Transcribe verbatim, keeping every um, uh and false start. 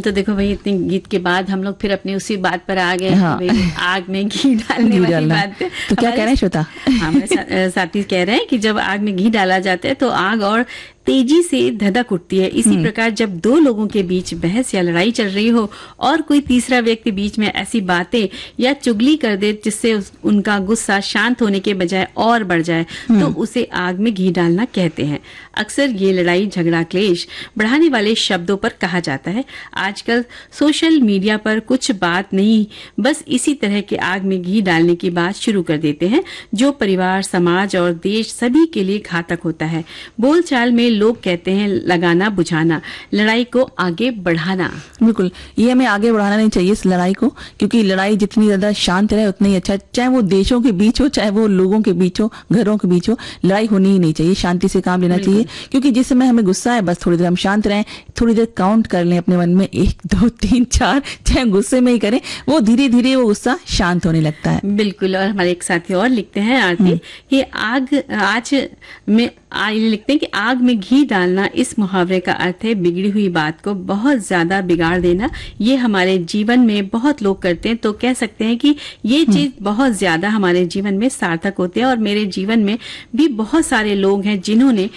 तो देखो भाई, इतने गीत के बाद हम लोग फिर अपनी उसी बात पर आ गए। हाँ। कि भाई आग में घी डालने घी वाली डालना। बात पे तो क्या कह रहे हैं श्वेता? हमारे सा, साथी कह रहे हैं कि जब आग में घी डाला जाता है तो आग और तेजी से धधक उठती है। इसी प्रकार जब दो लोगों के बीच बहस या लड़ाई चल रही हो और कोई तीसरा व्यक्ति बीच में ऐसी बातें या चुगली कर दे जिससे उस- उनका गुस्सा शांत होने के बजाय और बढ़ जाए, तो उसे आग में घी डालना कहते हैं। अक्सर ये लड़ाई झगड़ा क्लेश बढ़ाने वाले शब्दों पर कहा जाता है। आजकल सोशल मीडिया पर कुछ बात नहीं, बस इसी तरह के आग में घी डालने की बात शुरू कर देते हैं, जो परिवार, समाज और देश सभी के लिए घातक होता है। बोलचाल में लोग कहते हैं लगाना बुझाना, लड़ाई को आगे बढ़ाना। बिल्कुल, ये हमें आगे बढ़ाना नहीं चाहिए इस लड़ाई को, क्योंकि लड़ाई जितनी ज्यादा शांत रहे उतना ही अच्छा। चाहे वो देशों के बीच हो, चाहे वो लोगों के बीच हो, घरों के बीच हो, लड़ाई होनी ही नहीं चाहिए। शांति से काम लेना चाहिए, क्योंकि जिस समय हमें गुस्सा है बस थोड़ी देर हम शांत रहें, थोड़ी देर काउंट कर लें अपने मन में, एक दो तीन चार, चाहे गुस्से में ही करें, वो धीरे धीरे वो गुस्सा शांत होने लगता है। बिल्कुल। और हमारे एक साथी और लिखते हैं आरती कि आग आज में आ, ये लिखते हैं कि आग में घी डालना, इस मुहावरे का अर्थ है बिगड़ी हुई बात को बहुत ज्यादा बिगाड़ देना। ये हमारे जीवन में बहुत लोग करते हैं, तो कह सकते हैं कि ये चीज बहुत ज्यादा हमारे जीवन में सार्थक होते हैं। और मेरे जीवन में भी बहुत सारे लोग हैं जिन्होंने